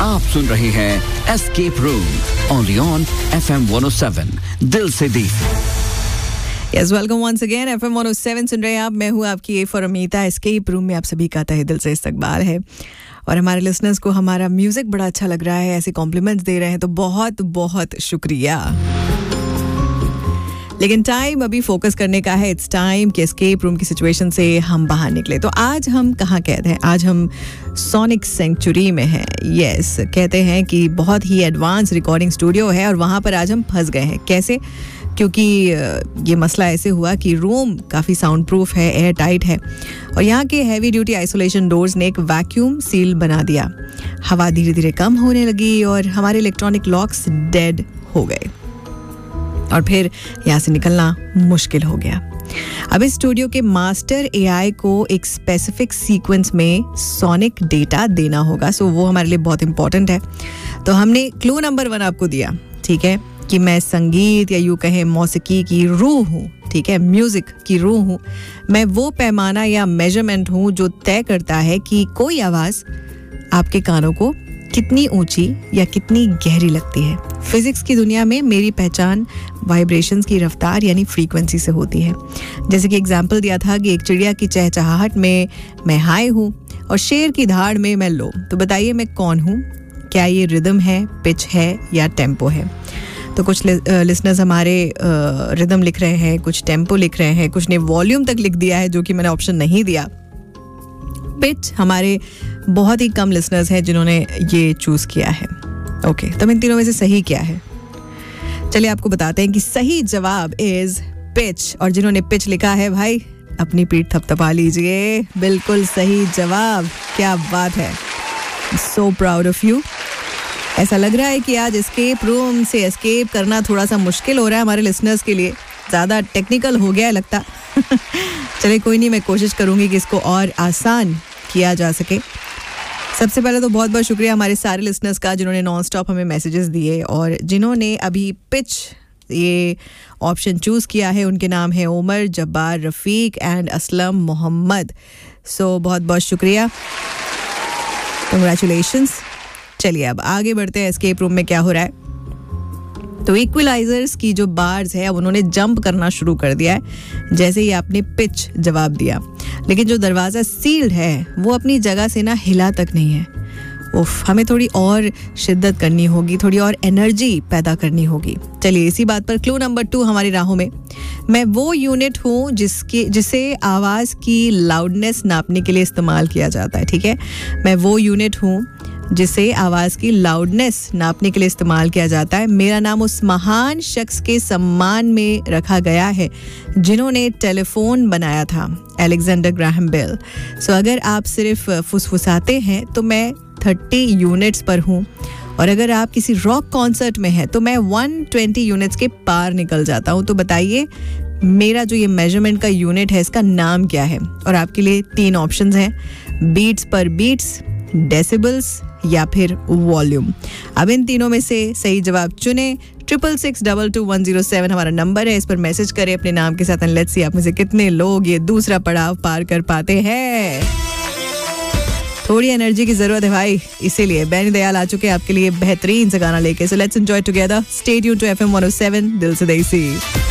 आप सुन रहे हैं escape room only on FM 107 दिल से दी। Yes, welcome once again. FM 107 सुन रहे हैं आप। मैं हूँ आपकी A for Amita. Escape room में आप सभी का तहे दिल से इस्तकबाल है और हमारे लिसनर्स को हमारा म्यूजिक बड़ा अच्छा लग रहा है, ऐसे कॉम्प्लीमेंट्स दे रहे हैं, तो बहुत बहुत शुक्रिया। लेकिन टाइम अभी फोकस करने का है। इट्स टाइम कि एस्केप रूम की सिचुएशन से हम बाहर निकले। तो आज हम कहाँ कैद हैं? आज हम सोनिक सेंचुरी में हैं। यस, कहते हैं कि बहुत ही एडवांस रिकॉर्डिंग स्टूडियो है और वहाँ पर आज हम फंस गए हैं। कैसे? क्योंकि ये मसला ऐसे हुआ कि रूम काफ़ी साउंड प्रूफ है, एयर टाइट है और यहाँ के हैवी ड्यूटी आइसोलेशन डोर्स ने एक वैक्यूम सील बना दिया। हवा धीरे धीरे कम होने लगी और हमारे इलेक्ट्रॉनिक लॉक्स डेड हो गए और फिर यहाँ से निकलना मुश्किल हो गया। अब इस स्टूडियो के मास्टर एआई को एक स्पेसिफिक सीक्वेंस में सोनिक डेटा देना होगा, सो वो हमारे लिए बहुत इंपॉर्टेंट है। तो हमने क्लू नंबर 1 आपको दिया, ठीक है, कि मैं संगीत या यूँ कहें मौसीकी की रूह हूँ, ठीक है, म्यूजिक की रूह हूँ। मैं वो पैमाना या मेजरमेंट हूँ जो तय करता है कि कोई आवाज़ आपके कानों को कितनी ऊंची या कितनी गहरी लगती है। फिजिक्स की दुनिया में मेरी पहचान वाइब्रेशंस की रफ्तार यानी फ्रीक्वेंसी से होती है। जैसे कि एग्जाम्पल दिया था कि एक चिड़िया की चहचहाहट में मैं हाई हूँ और शेर की धाड़ में मैं लो। तो बताइए मैं कौन हूँ? क्या ये रिदम है, पिच है या टेम्पो है? तो कुछ लिसनर्स हमारे रिदम लिख रहे हैं, कुछ टेम्पो लिख रहे हैं, कुछ ने वॉल्यूम तक लिख दिया है जो कि मैंने ऑप्शन नहीं दिया। पिच हमारे बहुत ही कम लिसनर्स हैं जिन्होंने ये चूज़ किया है। ओके, तो इन तीनों में से सही क्या है? चलिए आपको बताते हैं कि सही जवाब इज पिच। और जिन्होंने पिच लिखा है भाई अपनी पीठ थपथपा लीजिए, बिल्कुल सही जवाब। क्या बात है, सो प्राउड ऑफ यू। ऐसा लग रहा है कि आज एस्केप रूम से एस्केप करना थोड़ा सा मुश्किल हो रहा है हमारे लिसनर्स के लिए, ज़्यादा टेक्निकल हो गया है लगता। चलिए कोई नहीं, मैं कोशिश करूँगी कि इसको और आसान किया जा सके। सबसे पहले तो बहुत बहुत शुक्रिया हमारे सारे लिसनर्स का जिन्होंने नॉन स्टॉप हमें मैसेजेस दिए और जिन्होंने अभी पिच ये ऑप्शन चूज़ किया है। उनके नाम है उमर, जब्बार, रफ़ीक एंड असलम मोहम्मद। सो बहुत बहुत शुक्रिया, कंग्रेचुलेशंस। चलिए अब आगे बढ़ते हैं, एस्केप रूम में क्या हो रहा है। तो इक्विलाइजर्स की जो बार्स है अब उन्होंने जंप करना शुरू कर दिया है जैसे ही आपने पिच जवाब दिया, लेकिन जो दरवाज़ा सील्ड है वो अपनी जगह से ना हिला तक नहीं है। उफ, हमें थोड़ी और शिद्दत करनी होगी, थोड़ी और एनर्जी पैदा करनी होगी। चलिए इसी बात पर क्लू नंबर 2 हमारी राहों में। मैं वो यूनिट हूँ जिसे आवाज़ की लाउडनेस नापने के लिए इस्तेमाल किया जाता है, ठीक है। मैं वो यूनिट हूँ जिसे आवाज़ की लाउडनेस नापने के लिए इस्तेमाल किया जाता है। मेरा नाम उस महान शख्स के सम्मान में रखा गया है जिन्होंने टेलीफोन बनाया था, अलेक्जेंडर ग्राहम बेल। सो अगर आप सिर्फ फुसफुसाते हैं तो मैं 30 यूनिट्स पर हूँ और अगर आप किसी रॉक कॉन्सर्ट में हैं तो मैं 120 यूनिट्स के पार निकल जाता हूँ। तो बताइए मेरा जो ये मेजरमेंट का यूनिट है इसका नाम क्या है? और आपके लिए 3 ऑप्शंस हैं, बीट्स पर बीट्स, डेसिबल्स या फिर वॉल्यूम। अब इन तीनों में से सही जवाब चुने। 66622107 हमारा नंबर है, इस पर मैसेज करें अपने नाम के साथ एंड लेट्स सी आप में से कितने लोग ये दूसरा पड़ाव पार कर पाते हैं। थोड़ी एनर्जी की जरूरत है भाई, इसीलिए बैनी दयाल आ चुके हैं आपके लिए बेहतरीन सा गाना लेके। So let's enjoy together. Stay tuned to FM 107 दिल से देसी।